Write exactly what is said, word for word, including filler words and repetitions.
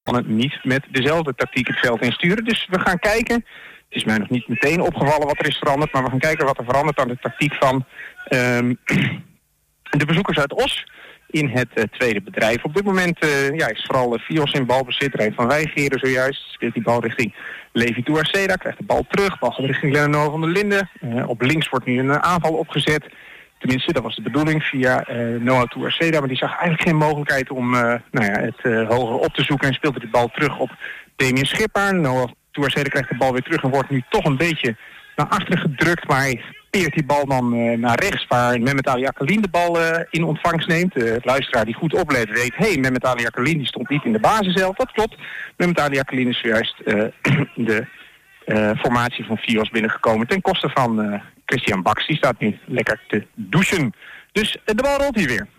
niet met dezelfde tactiek het veld insturen. Dus we gaan kijken. Het is mij nog niet meteen opgevallen wat er is veranderd, maar we gaan kijken wat er verandert aan de tactiek van um, de bezoekers uit Os in het uh, tweede bedrijf. Op dit moment uh, ja, is vooral uh, Fios in balbezit. Reed van Wijgeren zojuist. Speelt die bal richting Levi Tuarceda. Krijgt de bal terug. Bal gaat richting Lennon van der Linden. Uh, op links wordt nu een uh, aanval opgezet. Tenminste, dat was de bedoeling via uh, Noah Tuarceda. Maar die zag eigenlijk geen mogelijkheid om uh, nou ja, het uh, hoger op te zoeken. En speelde de bal terug op Damien Schipper. Noah Tuarceda krijgt de bal weer terug en wordt nu toch een beetje naar achteren gedrukt. Maar hij peert die bal dan uh, naar rechts, waar Mehmet Ali Akalin de bal uh, in ontvangst neemt. Uh, het luisteraar die goed oplet weet, hé, hey, Mehmet Ali Akalin die stond niet in de basis zelf. Dat klopt. Mehmet Ali Akalin is zojuist uh, de uh, formatie van Fios binnengekomen ten koste van uh, Christian Baks. Die staat nu lekker te douchen. Dus uh, de bal rolt hier weer.